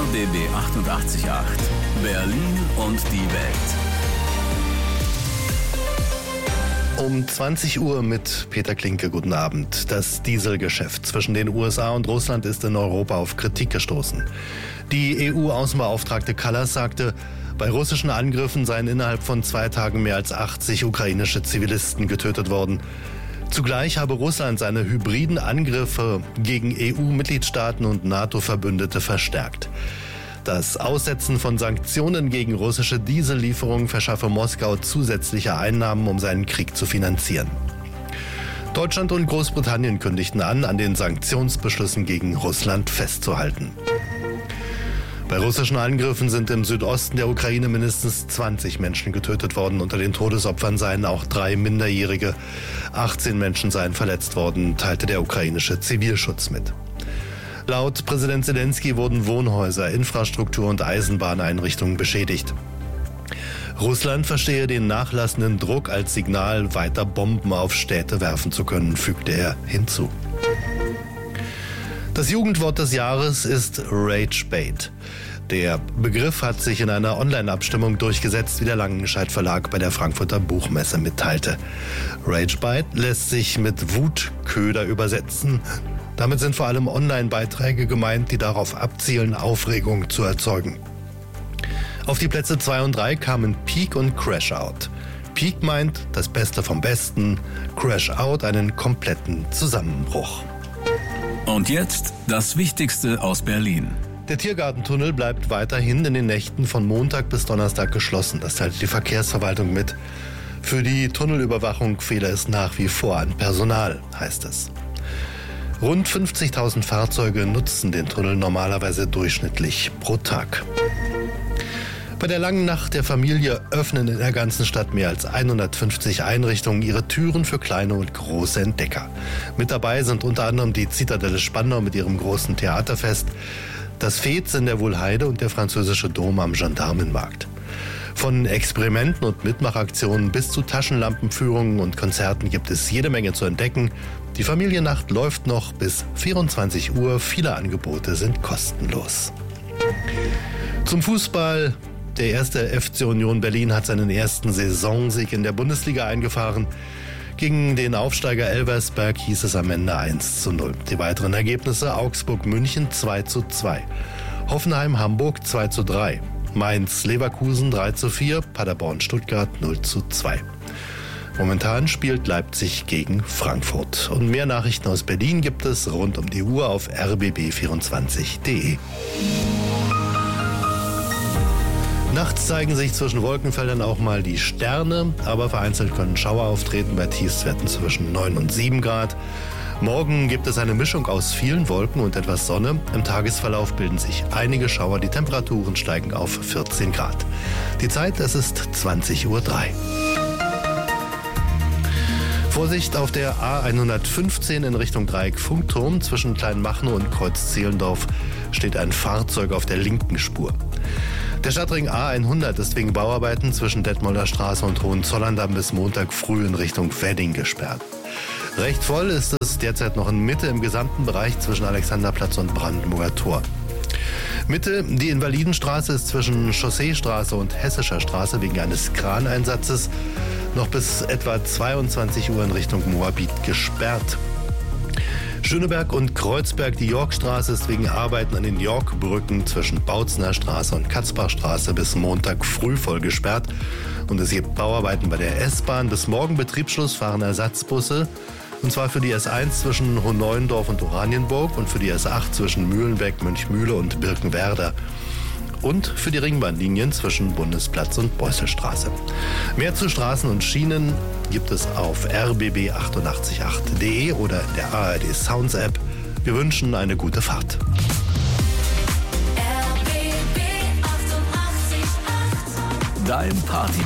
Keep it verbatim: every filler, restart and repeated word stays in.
B B achtundachtzig Komma acht. Berlin und die Welt. Um zwanzig Uhr mit Peter Klinke. Guten Abend. Das Dieselgeschäft zwischen den U S A und Russland ist in Europa auf Kritik gestoßen. Die E U-Außenbeauftragte Kallas sagte, bei russischen Angriffen seien innerhalb von zwei Tagen mehr als achtzig ukrainische Zivilisten getötet worden. Zugleich habe Russland seine hybriden Angriffe gegen E U-Mitgliedstaaten und NATO-Verbündete verstärkt. Das Aussetzen von Sanktionen gegen russische Diesellieferungen verschaffe Moskau zusätzliche Einnahmen, um seinen Krieg zu finanzieren. Deutschland und Großbritannien kündigten an, an den Sanktionsbeschlüssen gegen Russland festzuhalten. Bei russischen Angriffen sind im Südosten der Ukraine mindestens zwanzig Menschen getötet worden. Unter den Todesopfern seien auch drei Minderjährige. achtzehn Menschen seien verletzt worden, teilte der ukrainische Zivilschutz mit. Laut Präsident Zelensky wurden Wohnhäuser, Infrastruktur und Eisenbahneinrichtungen beschädigt. Russland verstehe den nachlassenden Druck als Signal, weiter Bomben auf Städte werfen zu können, fügte er hinzu. Das Jugendwort des Jahres ist Ragebait. Der Begriff hat sich in einer Online-Abstimmung durchgesetzt, wie der Langenscheidt Verlag bei der Frankfurter Buchmesse mitteilte. Ragebait lässt sich mit Wutköder übersetzen. Damit sind vor allem Online-Beiträge gemeint, die darauf abzielen, Aufregung zu erzeugen. Auf die Plätze zwei und drei kamen Peak und Crash Out. Peak meint das Beste vom Besten, Crash Out einen kompletten Zusammenbruch. Und jetzt das Wichtigste aus Berlin. Der Tiergartentunnel bleibt weiterhin in den Nächten von Montag bis Donnerstag geschlossen. Das teilt die Verkehrsverwaltung mit. Für die Tunnelüberwachung fehle es nach wie vor an Personal, heißt es. Rund fünfzigtausend Fahrzeuge nutzen den Tunnel normalerweise durchschnittlich pro Tag. Bei der langen Nacht der Familie öffnen in der ganzen Stadt mehr als hundertfünfzig Einrichtungen ihre Türen für kleine und große Entdecker. Mit dabei sind unter anderem die Zitadelle Spandau mit ihrem großen Theaterfest, das Fez in der Wuhlheide und der französische Dom am Gendarmenmarkt. Von Experimenten und Mitmachaktionen bis zu Taschenlampenführungen und Konzerten gibt es jede Menge zu entdecken. Die Familiennacht läuft noch bis vierundzwanzig Uhr. Viele Angebote sind kostenlos. Zum Fußball. Der erste F C Union Berlin hat seinen ersten Saisonsieg in der Bundesliga eingefahren. Gegen den Aufsteiger Elversberg hieß es am Ende eins zu null. Die weiteren Ergebnisse: Augsburg-München zwei zu zwei, Hoffenheim-Hamburg zwei zu drei, Mainz-Leverkusen drei zu vier, Paderborn-Stuttgart null zu zwei. Momentan spielt Leipzig gegen Frankfurt. Und mehr Nachrichten aus Berlin gibt es rund um die Uhr auf r b b vierundzwanzig punkt d e. Nachts zeigen sich zwischen Wolkenfeldern auch mal die Sterne, aber vereinzelt können Schauer auftreten bei Tiefstwerten zwischen neun und sieben Grad. Morgen gibt es eine Mischung aus vielen Wolken und etwas Sonne. Im Tagesverlauf bilden sich einige Schauer, die Temperaturen steigen auf vierzehn Grad. Die Zeit, es ist zwanzig Uhr drei. Vorsicht auf der A hundertfünfzehn in Richtung Dreieck Funkturm. Zwischen Kleinmachnow und Kreuz Zehlendorf steht ein Fahrzeug auf der linken Spur. Der Stadtring A hundert ist wegen Bauarbeiten zwischen Detmolder Straße und Hohenzollern-Damm bis Montag früh in Richtung Wedding gesperrt. Recht voll ist es derzeit noch in Mitte im gesamten Bereich zwischen Alexanderplatz und Brandenburger Tor. Mitte, die Invalidenstraße ist zwischen Chausseestraße und Hessischer Straße wegen eines Kraneinsatzes noch bis etwa zweiundzwanzig Uhr in Richtung Moabit gesperrt. Schöneberg und Kreuzberg, die Yorkstraße ist wegen Arbeiten an den Yorkbrücken zwischen Bautzener Straße und Katzbachstraße bis Montag früh voll gesperrt. Und es gibt Bauarbeiten bei der S-Bahn. Bis morgen Betriebsschluss fahren Ersatzbusse. Und zwar für die S eins zwischen Hohneuendorf und Oranienburg und für die S acht zwischen Mühlenbeck, Mönchmühle und Birkenwerder. Und für die Ringbahnlinien zwischen Bundesplatz und Beusselstraße. Mehr zu Straßen und Schienen gibt es auf r b b achtundachtzig Komma acht punkt d e oder in der A R D Sounds App. Wir wünschen eine gute Fahrt. Dein Party